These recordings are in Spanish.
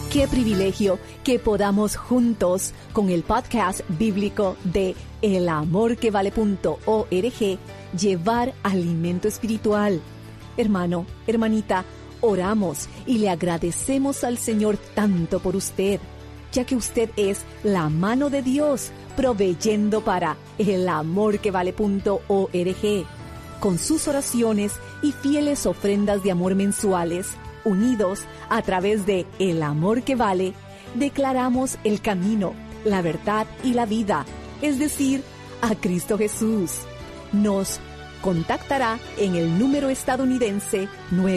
Qué privilegio que podamos juntos con el podcast bíblico de elamorquevale.org llevar alimento espiritual. Hermano, hermanita, oramos y le agradecemos al Señor tanto por usted, ya que usted es la mano de Dios proveyendo para elamorquevale.org. Con sus oraciones y fieles ofrendas de amor mensuales, unidos a través de El Amor que Vale, declaramos el camino, la verdad y la vida, es decir, a Cristo Jesús. Nos contactará en el número estadounidense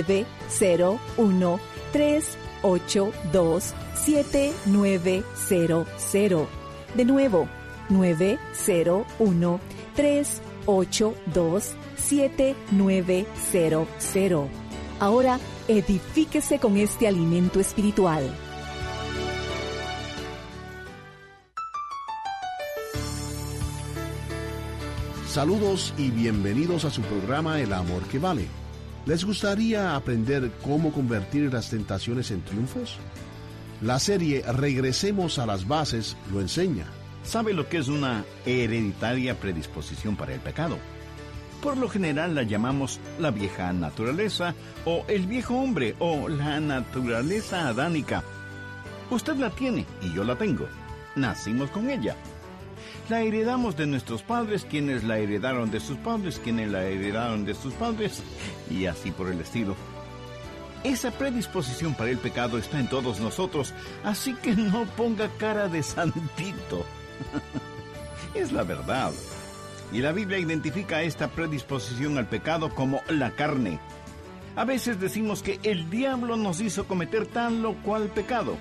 901-382-7900. De nuevo, 901-382-7900. Ahora, edifíquese con este alimento espiritual. Saludos y bienvenidos a su programa El Amor que Vale. ¿Les gustaría aprender cómo convertir las tentaciones en triunfos? La serie Regresemos a las Bases lo enseña. ¿Sabe lo que es una hereditaria predisposición para el pecado? Por lo general la llamamos la vieja naturaleza, o el viejo hombre, o la naturaleza adánica. Usted la tiene y yo la tengo. Nacimos con ella. La heredamos de nuestros padres, quienes la heredaron de sus padres, quienes la heredaron de sus padres, y así por el estilo. Esa predisposición para el pecado está en todos nosotros, así que no ponga cara de santito. Es la verdad. Y la Biblia identifica esta predisposición al pecado como la carne. A veces decimos que el diablo nos hizo cometer tal o cual pecado.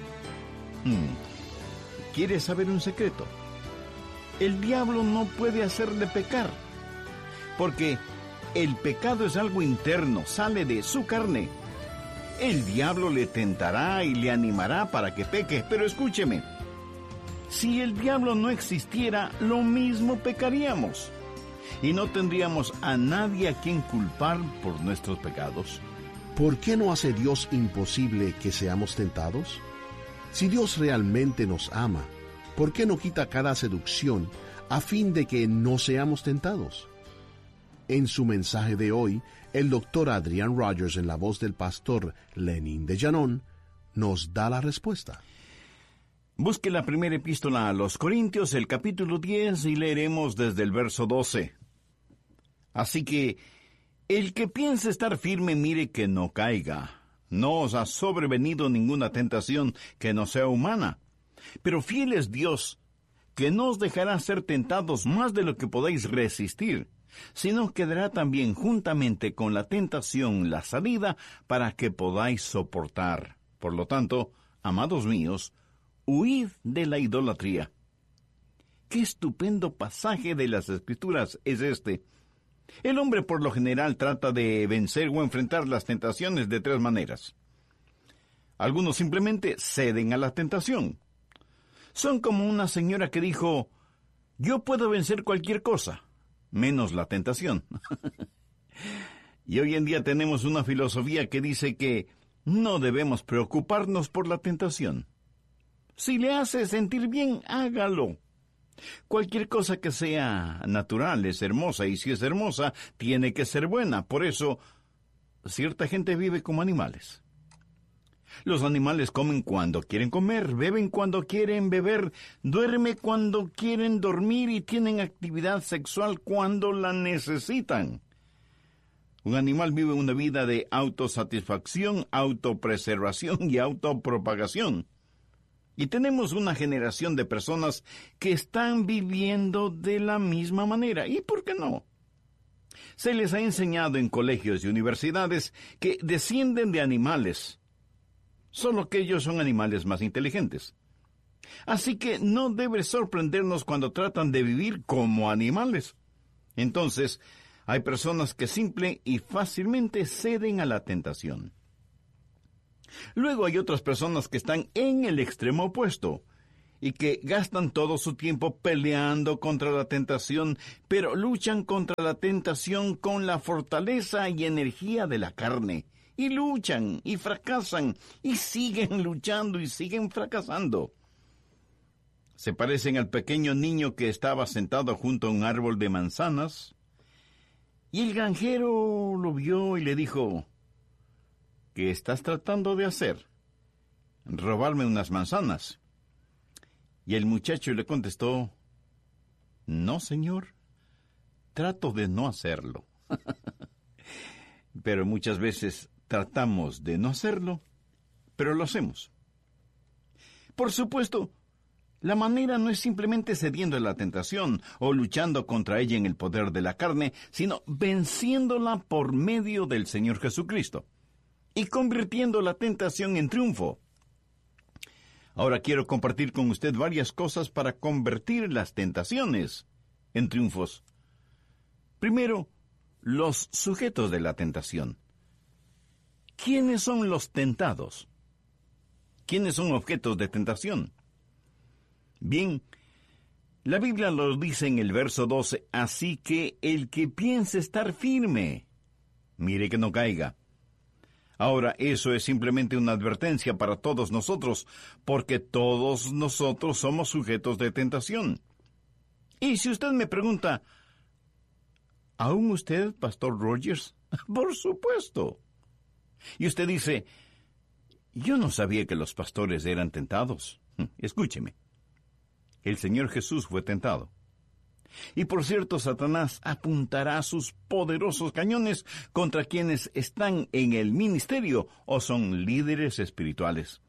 ¿Quieres saber un secreto? El diablo no puede hacerle pecar, porque el pecado es algo interno, sale de su carne. El diablo le tentará y le animará para que peque, pero escúcheme, si el diablo no existiera, lo mismo pecaríamos. Y no tendríamos a nadie a quien culpar por nuestros pecados. ¿Por qué no hace Dios imposible que seamos tentados? Si Dios realmente nos ama, ¿por qué no quita cada seducción a fin de que no seamos tentados? En su mensaje de hoy, el doctor Adrian Rogers, en la voz del pastor Lenín de Llanón, nos da la respuesta. Busque la primera epístola a los Corintios, el capítulo 10, y leeremos desde el verso 12. Así que, el que piense estar firme, mire que no caiga. No os ha sobrevenido ninguna tentación que no sea humana. Pero fiel es Dios, que no os dejará ser tentados más de lo que podáis resistir, sino que dará también juntamente con la tentación la salida para que podáis soportar. Por lo tanto, amados míos, huid de la idolatría. Qué estupendo pasaje de las Escrituras es este. El hombre por lo general trata de vencer o enfrentar las tentaciones de tres maneras. Algunos simplemente ceden a la tentación. Son como una señora que dijo, yo puedo vencer cualquier cosa, menos la tentación. Y hoy en día tenemos una filosofía que dice que no debemos preocuparnos por la tentación. Si le hace sentir bien, hágalo. Cualquier cosa que sea natural es hermosa, y si es hermosa, tiene que ser buena. Por eso, cierta gente vive como animales. Los animales comen cuando quieren comer, beben cuando quieren beber, duermen cuando quieren dormir y tienen actividad sexual cuando la necesitan. Un animal vive una vida de autosatisfacción, autopreservación y autopropagación. Y tenemos una generación de personas que están viviendo de la misma manera. ¿Y por qué no? Se les ha enseñado en colegios y universidades que descienden de animales, solo que ellos son animales más inteligentes. Así que no debe sorprendernos cuando tratan de vivir como animales. Entonces, hay personas que simple y fácilmente ceden a la tentación. Luego hay otras personas que están en el extremo opuesto y que gastan todo su tiempo peleando contra la tentación, pero luchan contra la tentación con la fortaleza y energía de la carne y luchan y fracasan y siguen luchando y siguen fracasando. Se parecen al pequeño niño que estaba sentado junto a un árbol de manzanas, y el granjero lo vio y le dijo: ¿qué estás tratando de hacer? ¿Robarme unas manzanas? Y el muchacho le contestó: no, señor, trato de no hacerlo. Pero muchas veces tratamos de no hacerlo, pero lo hacemos. Por supuesto, la manera no es simplemente cediendo a la tentación o luchando contra ella en el poder de la carne, sino venciéndola por medio del Señor Jesucristo y convirtiendo la tentación en triunfo. Ahora quiero compartir con usted varias cosas para convertir las tentaciones en triunfos. Primero, los sujetos de la tentación. ¿Quiénes son los tentados? ¿Quiénes son objetos de tentación? Bien, la Biblia lo dice en el verso 12, así que el que piense estar firme, mire que no caiga. Ahora, eso es simplemente una advertencia para todos nosotros, porque todos nosotros somos sujetos de tentación. Y si usted me pregunta, ¿aún usted, Pastor Rogers? Por supuesto. Y usted dice, yo no sabía que los pastores eran tentados. Escúcheme. El Señor Jesús fue tentado. Y por cierto, Satanás apuntará sus poderosos cañones contra quienes están en el ministerio o son líderes espirituales.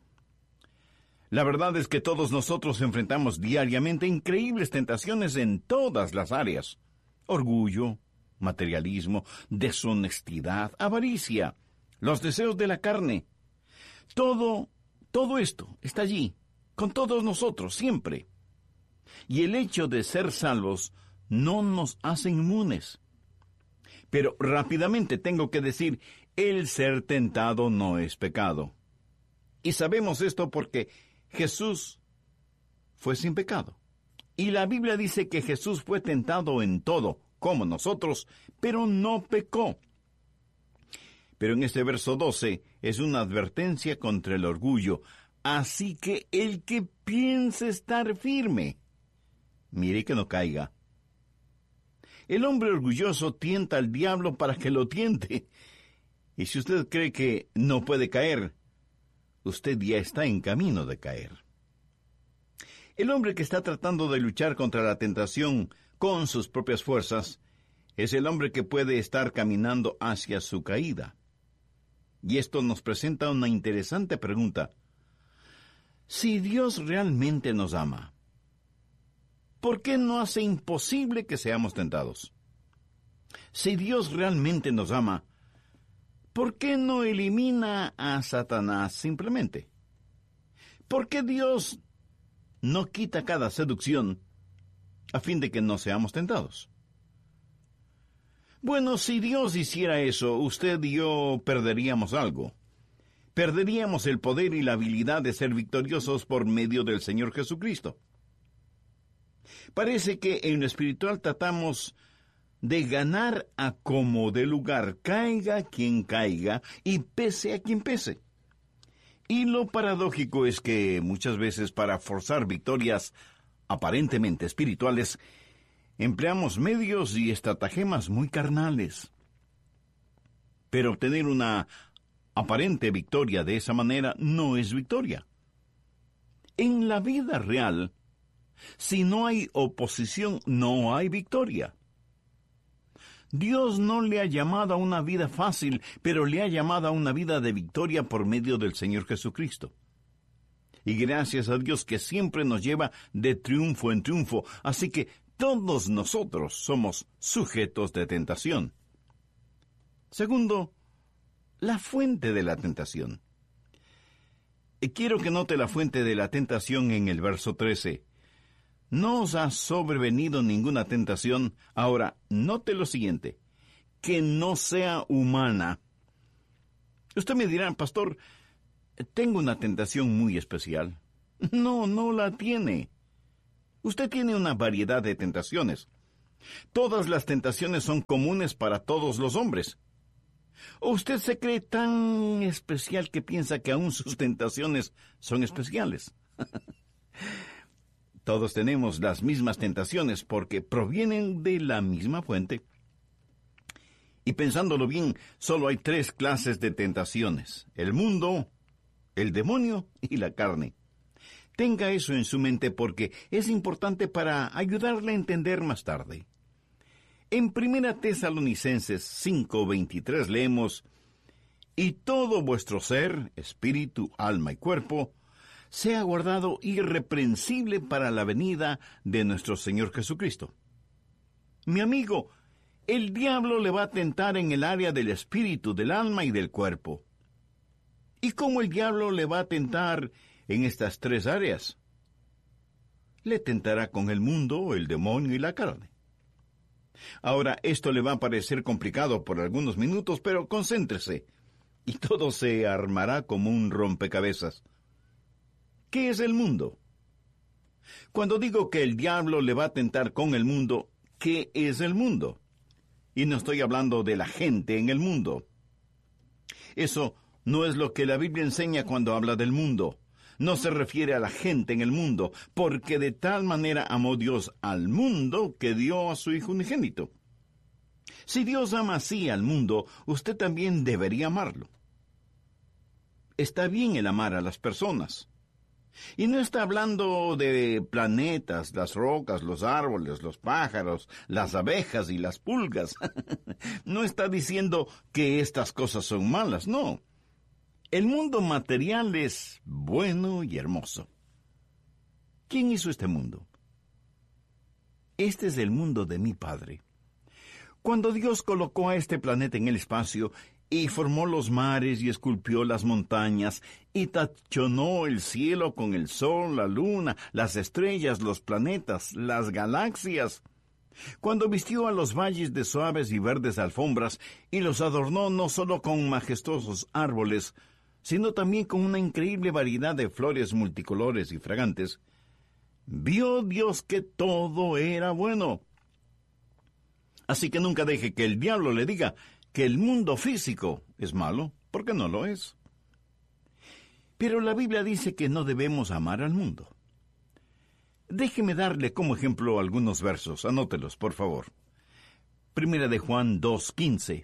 La verdad es que todos nosotros enfrentamos diariamente increíbles tentaciones en todas las áreas. Orgullo, materialismo, deshonestidad, avaricia, los deseos de la carne. Todo esto está allí, con todos nosotros, siempre. Y el hecho de ser salvos no nos hace inmunes. Pero rápidamente tengo que decir, el ser tentado no es pecado. Y sabemos esto porque Jesús fue sin pecado. Y la Biblia dice que Jesús fue tentado en todo, como nosotros, pero no pecó. Pero en este verso 12 es una advertencia contra el orgullo. Así que el que piense estar firme, mire que no caiga. El hombre orgulloso tienta al diablo para que lo tiente. Y si usted cree que no puede caer, usted ya está en camino de caer. El hombre que está tratando de luchar contra la tentación con sus propias fuerzas es el hombre que puede estar caminando hacia su caída. Y esto nos presenta una interesante pregunta. Si Dios realmente nos ama, ¿por qué no hace imposible que seamos tentados? Si Dios realmente nos ama, ¿por qué no elimina a Satanás simplemente? ¿Por qué Dios no quita cada seducción a fin de que no seamos tentados? Bueno, si Dios hiciera eso, usted y yo perderíamos algo. Perderíamos el poder y la habilidad de ser victoriosos por medio del Señor Jesucristo. Parece que en lo espiritual tratamos de ganar a como de lugar, caiga quien caiga y pese a quien pese. Y lo paradójico es que muchas veces para forzar victorias aparentemente espirituales, empleamos medios y estratagemas muy carnales. Pero obtener una aparente victoria de esa manera no es victoria. En la vida real, si no hay oposición, no hay victoria. Dios no le ha llamado a una vida fácil, pero le ha llamado a una vida de victoria por medio del Señor Jesucristo. Y gracias a Dios que siempre nos lleva de triunfo en triunfo, así que todos nosotros somos sujetos de tentación. Segundo, la fuente de la tentación. Quiero que note la fuente de la tentación en el verso 13. No os ha sobrevenido ninguna tentación. Ahora, note lo siguiente, que no sea humana. Usted me dirá, pastor, tengo una tentación muy especial. No, no la tiene. Usted tiene una variedad de tentaciones. Todas las tentaciones son comunes para todos los hombres. ¿O usted se cree tan especial que piensa que aún sus tentaciones son especiales? Todos tenemos las mismas tentaciones porque provienen de la misma fuente. Y pensándolo bien, solo hay 3 clases de tentaciones: el mundo, el demonio y la carne. Tenga eso en su mente porque es importante para ayudarle a entender más tarde. En 1 Tesalonicenses 5:23 leemos: «Y todo vuestro ser, espíritu, alma y cuerpo, sea guardado irreprensible para la venida de nuestro Señor Jesucristo». Mi amigo, el diablo le va a tentar en el área del espíritu, del alma y del cuerpo. ¿Y cómo el diablo le va a tentar en estas 3 áreas? Le tentará con el mundo, el demonio y la carne. Ahora, esto le va a parecer complicado por algunos minutos, pero concéntrese, y todo se armará como un rompecabezas. ¿Qué es el mundo? Cuando digo que el diablo le va a tentar con el mundo, ¿qué es el mundo? Y no estoy hablando de la gente en el mundo. Eso no es lo que la Biblia enseña cuando habla del mundo. No se refiere a la gente en el mundo, porque de tal manera amó Dios al mundo que dio a su Hijo unigénito. Si Dios ama así al mundo, usted también debería amarlo. Está bien el amar a las personas. Y no está hablando de planetas, las rocas, los árboles, los pájaros, las abejas y las pulgas. No está diciendo que estas cosas son malas, no. El mundo material es bueno y hermoso. ¿Quién hizo este mundo? Este es el mundo de mi Padre. Cuando Dios colocó a este planeta en el espacio y formó los mares y esculpió las montañas y tachonó el cielo con el sol, la luna, las estrellas, los planetas, las galaxias, cuando vistió a los valles de suaves y verdes alfombras y los adornó no solo con majestuosos árboles, sino también con una increíble variedad de flores multicolores y fragantes, vio Dios que todo era bueno. Así que nunca deje que el diablo le diga que el mundo físico es malo, porque no lo es. Pero la Biblia dice que no debemos amar al mundo. Déjeme darle como ejemplo algunos versos, anótelos, por favor. 1 de Juan 2:15.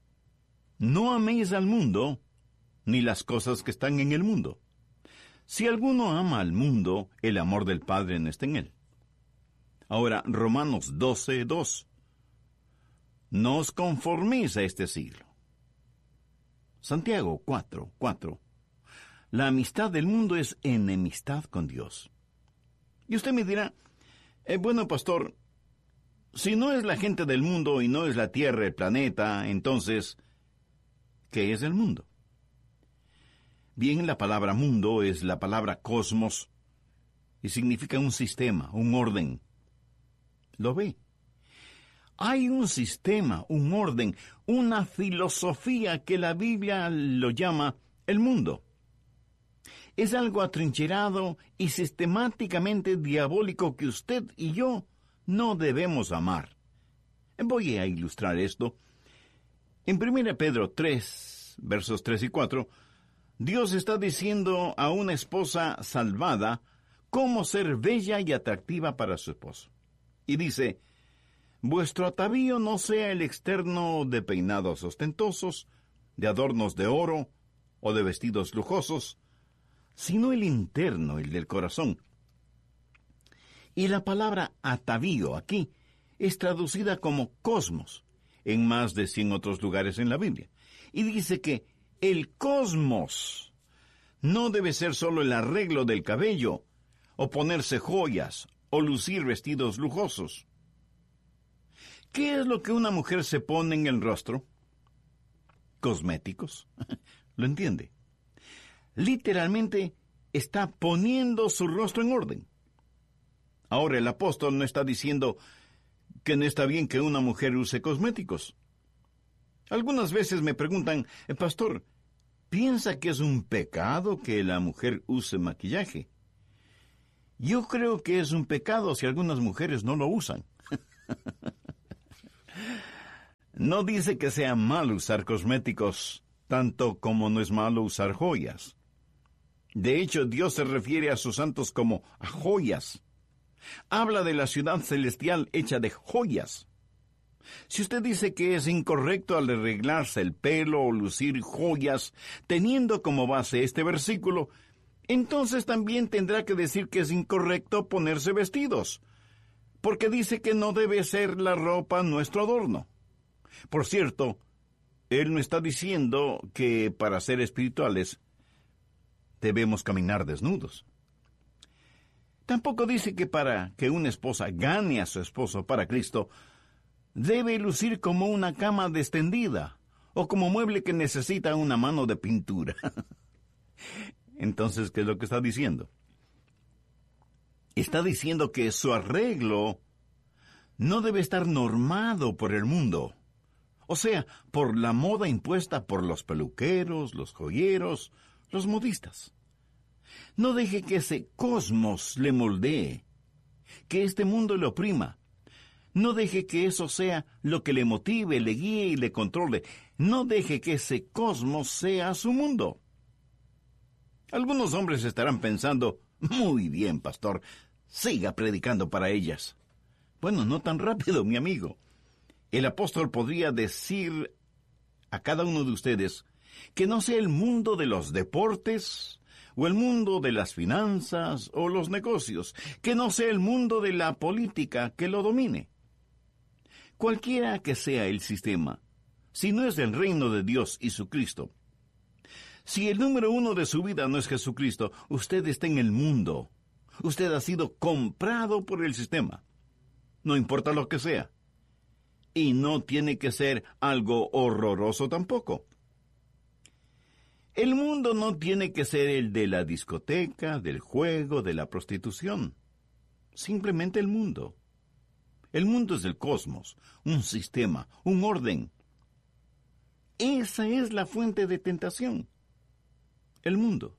No améis al mundo, ni las cosas que están en el mundo. Si alguno ama al mundo, el amor del Padre no está en él. Ahora, Romanos 12:2. No os conforméis a este siglo. Santiago 4:4. La amistad del mundo es enemistad con Dios. Y usted me dirá, bueno, pastor, si no es la gente del mundo y no es la tierra, el planeta, entonces, ¿qué es el mundo? Bien, la palabra mundo es la palabra cosmos y significa un sistema, un orden. ¿Lo ve? Hay un sistema, un orden, una filosofía que la Biblia lo llama el mundo. Es algo atrincherado y sistemáticamente diabólico que usted y yo no debemos amar. Voy a ilustrar esto. En 1 Pedro 3, versos 3 y 4, Dios está diciendo a una esposa salvada cómo ser bella y atractiva para su esposo. Y dice: vuestro atavío no sea el externo de peinados ostentosos, de adornos de oro o de vestidos lujosos, sino el interno, el del corazón. Y la palabra atavío aquí es traducida como cosmos en más de 100 otros lugares en la Biblia. Y dice que el cosmos no debe ser solo el arreglo del cabello, o ponerse joyas, o lucir vestidos lujosos. ¿Qué es lo que una mujer se pone en el rostro? Cosméticos. ¿Lo entiende? Literalmente está poniendo su rostro en orden. Ahora, el apóstol no está diciendo que no está bien que una mujer use cosméticos. Algunas veces me preguntan, pastor, ¿piensa que es un pecado que la mujer use maquillaje? Yo creo que es un pecado si algunas mujeres no lo usan. No dice que sea malo usar cosméticos, tanto como no es malo usar joyas. De hecho, Dios se refiere a sus santos como a joyas. Habla de la ciudad celestial hecha de joyas. Si usted dice que es incorrecto al arreglarse el pelo o lucir joyas, teniendo como base este versículo, entonces también tendrá que decir que es incorrecto ponerse vestidos, porque dice que no debe ser la ropa nuestro adorno. Por cierto, él no está diciendo que para ser espirituales debemos caminar desnudos. Tampoco dice que para que una esposa gane a su esposo para Cristo, debe lucir como una cama extendida o como mueble que necesita una mano de pintura. Entonces, ¿qué es lo que está diciendo? Está diciendo que su arreglo no debe estar normado por el mundo, o sea, por la moda impuesta por los peluqueros, los joyeros, los modistas. No deje que ese cosmos le moldee, que este mundo le oprima. No deje que eso sea lo que le motive, le guíe y le controle. No deje que ese cosmos sea su mundo. Algunos hombres estarán pensando, muy bien, pastor, siga predicando para ellas. Bueno, no tan rápido, mi amigo. El apóstol podría decir a cada uno de ustedes que no sea el mundo de los deportes, o el mundo de las finanzas, o los negocios, que no sea el mundo de la política que lo domine. Cualquiera que sea el sistema, si no es el reino de Dios y su Cristo, si el número uno de su vida no es Jesucristo, usted está en el mundo. Usted ha sido comprado por el sistema. No importa lo que sea. Y no tiene que ser algo horroroso tampoco. El mundo no tiene que ser el de la discoteca, del juego, de la prostitución. Simplemente el mundo. El mundo es el cosmos, un sistema, un orden. Esa es la fuente de tentación. El mundo.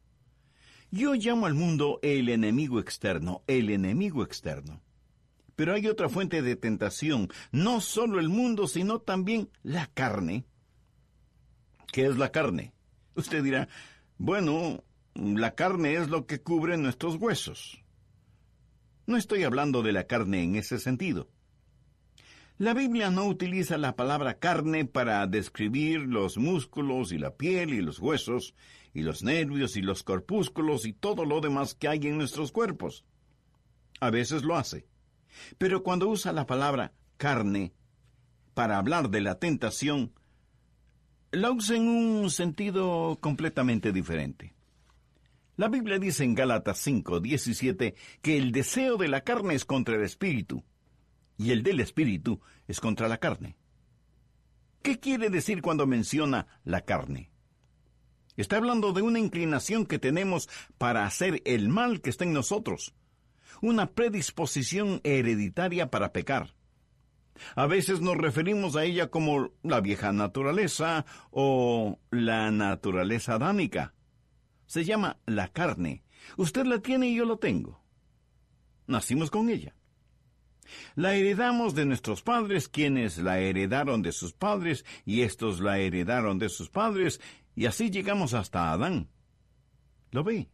Yo llamo al mundo el enemigo externo, el enemigo externo. Pero hay otra fuente de tentación, no solo el mundo, sino también la carne. ¿Qué es la carne? Usted dirá, bueno, la carne es lo que cubre nuestros huesos. No estoy hablando de la carne en ese sentido. La Biblia no utiliza la palabra carne para describir los músculos y la piel y los huesos y los nervios y los corpúsculos y todo lo demás que hay en nuestros cuerpos. A veces lo hace. Pero cuando usa la palabra carne para hablar de la tentación, la usa en un sentido completamente diferente. La Biblia dice en Gálatas 5:17 que el deseo de la carne es contra el espíritu, y el del espíritu es contra la carne. ¿Qué quiere decir cuando menciona la carne? Está hablando de una inclinación que tenemos para hacer el mal que está en nosotros, una predisposición hereditaria para pecar. A veces nos referimos a ella como la vieja naturaleza o la naturaleza adámica. Se llama la carne. Usted la tiene y yo la tengo. Nacimos con ella. La heredamos de nuestros padres, quienes la heredaron de sus padres, y estos la heredaron de sus padres, y así llegamos hasta Adán. ¿Lo ve?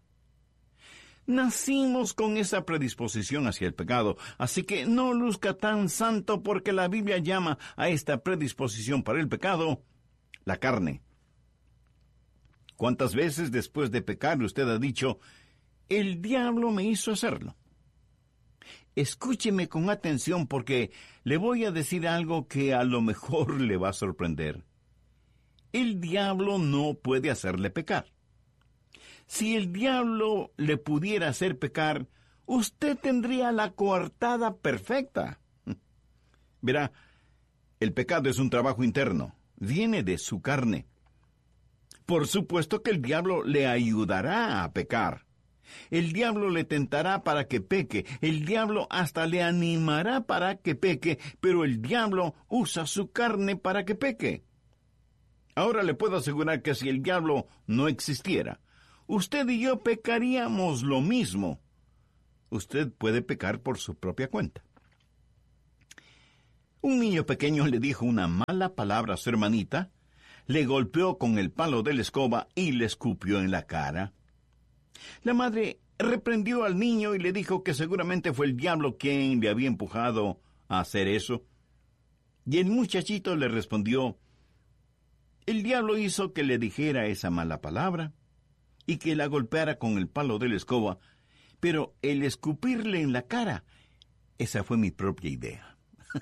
Nacimos con esa predisposición hacia el pecado, así que no luzca tan santo porque la Biblia llama a esta predisposición para el pecado la carne. ¿Cuántas veces después de pecar usted ha dicho, el diablo me hizo hacerlo? Escúcheme con atención porque le voy a decir algo que a lo mejor le va a sorprender. El diablo no puede hacerle pecar. Si el diablo le pudiera hacer pecar, usted tendría la coartada perfecta. Verá, el pecado es un trabajo interno, viene de su carne. Por supuesto que el diablo le ayudará a pecar. El diablo le tentará para que peque, el diablo hasta le animará para que peque, pero el diablo usa su carne para que peque. Ahora le puedo asegurar que si el diablo no existiera, usted y yo pecaríamos lo mismo. Usted puede pecar por su propia cuenta. Un niño pequeño le dijo una mala palabra a su hermanita, le golpeó con el palo de la escoba y le escupió en la cara. La madre reprendió al niño y le dijo que seguramente fue el diablo quien le había empujado a hacer eso. Y el muchachito le respondió: el diablo hizo que le dijera esa mala palabra y que la golpeara con el palo de la escoba, pero el escupirle en la cara, esa fue mi propia idea.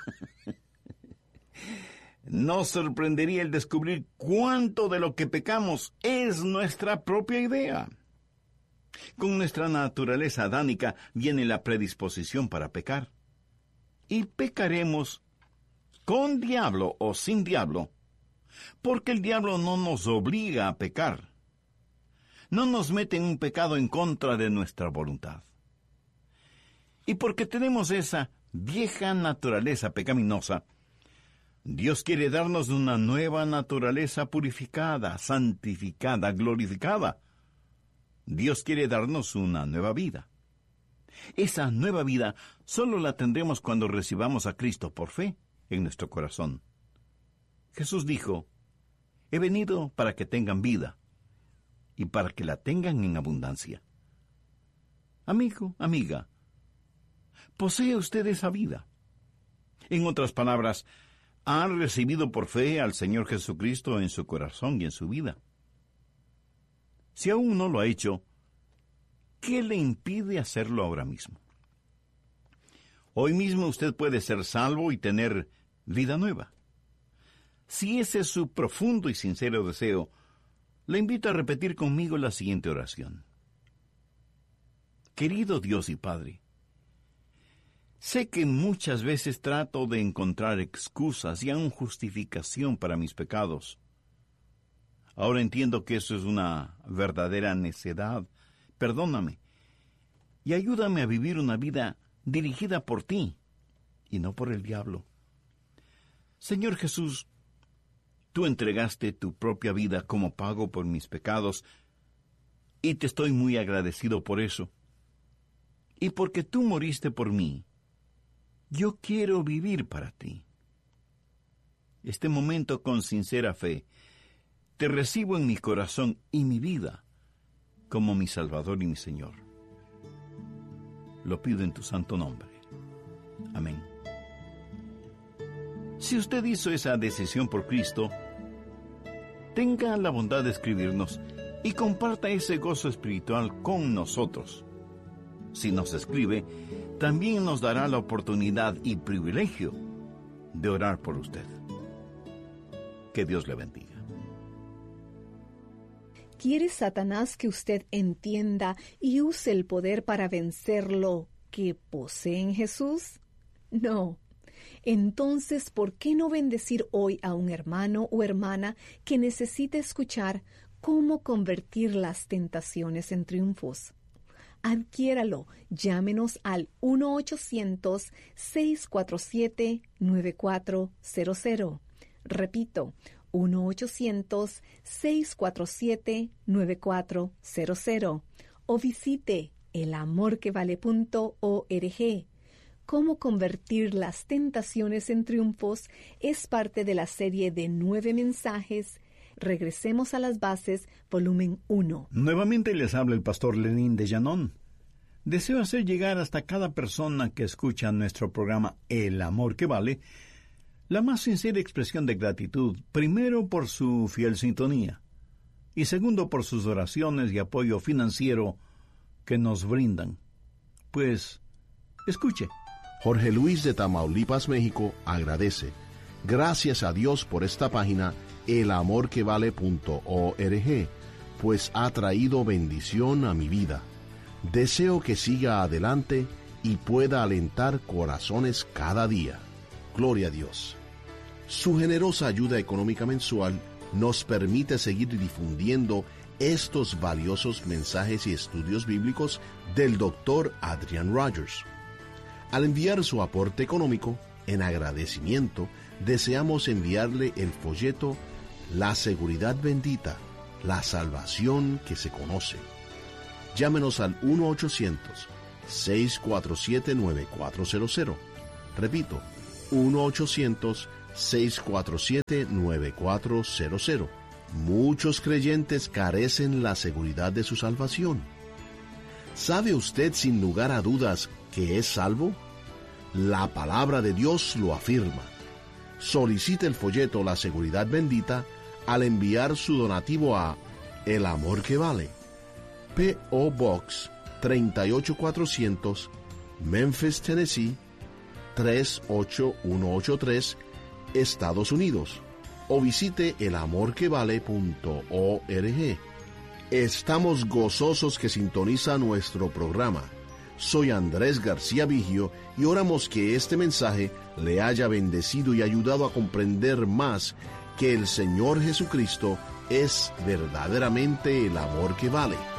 Nos sorprendería el descubrir cuánto de lo que pecamos es nuestra propia idea. Con nuestra naturaleza adánica viene la predisposición para pecar. Y pecaremos con diablo o sin diablo, porque el diablo no nos obliga a pecar. No nos mete en un pecado en contra de nuestra voluntad. Y porque tenemos esa vieja naturaleza pecaminosa, Dios quiere darnos una nueva naturaleza purificada, santificada, glorificada. Dios quiere darnos una nueva vida. Esa nueva vida solo la tendremos cuando recibamos a Cristo por fe en nuestro corazón. Jesús dijo: he venido para que tengan vida y para que la tengan en abundancia. Amigo, amiga, ¿posee usted esa vida? En otras palabras, ¿ha recibido por fe al Señor Jesucristo en su corazón y en su vida? Si aún no lo ha hecho, ¿qué le impide hacerlo ahora mismo? Hoy mismo usted puede ser salvo y tener vida nueva. Si ese es su profundo y sincero deseo, le invito a repetir conmigo la siguiente oración. Querido Dios y Padre, sé que muchas veces trato de encontrar excusas y aún justificación para mis pecados. Ahora entiendo que eso es una verdadera necedad. Perdóname y ayúdame a vivir una vida dirigida por ti y no por el diablo. Señor Jesús, tú entregaste tu propia vida como pago por mis pecados y te estoy muy agradecido por eso. Y porque tú moriste por mí, yo quiero vivir para ti. Este momento con sincera fe, te recibo en mi corazón y mi vida como mi Salvador y mi Señor. Lo pido en tu santo nombre. Amén. Si usted hizo esa decisión por Cristo, tenga la bondad de escribirnos y comparta ese gozo espiritual con nosotros. Si nos escribe, también nos dará la oportunidad y privilegio de orar por usted. Que Dios le bendiga. ¿Quiere Satanás que usted entienda y use el poder para vencer lo que posee en Jesús? No. Entonces, ¿por qué no bendecir hoy a un hermano o hermana que necesita escuchar cómo convertir las tentaciones en triunfos? Adquiéralo. Llámenos al 1-800-647-9400. Repito, 1-800-647-9400 o visite elamorquevale.org. Cómo convertir las tentaciones en triunfos es parte de la serie de 9 mensajes. Regresemos a las bases, volumen 1. Nuevamente les habla el pastor Lenín de Llanón. Deseo hacer llegar hasta cada persona que escucha nuestro programa El Amor que Vale la más sincera expresión de gratitud, primero por su fiel sintonía y segundo por sus oraciones y apoyo financiero que nos brindan. Pues, escuche. Jorge Luis de Tamaulipas, México, agradece. Gracias a Dios por esta página, elamorquevale.org, pues ha traído bendición a mi vida. Deseo que siga adelante y pueda alentar corazones cada día. Gloria a Dios. Su generosa ayuda económica mensual nos permite seguir difundiendo estos valiosos mensajes y estudios bíblicos del Dr. Adrian Rogers. Al enviar su aporte económico, en agradecimiento, deseamos enviarle el folleto La Seguridad Bendita, la salvación que se conoce. Llámenos al 1-800-647-9400. Repito, 1-800-647-9400. Muchos creyentes carecen la seguridad de su salvación. ¿Sabe usted sin lugar a dudas que es salvo? La palabra de Dios lo afirma. Solicite el folleto La Seguridad Bendita al enviar su donativo a El Amor que Vale, P.O. Box 38400, Memphis, Tennessee 38183, Estados Unidos, o visite elamorquevale.org. Estamos gozosos que sintoniza nuestro programa. Soy Andrés García Vigio y oramos que este mensaje le haya bendecido y ayudado a comprender más que el Señor Jesucristo es verdaderamente el amor que vale.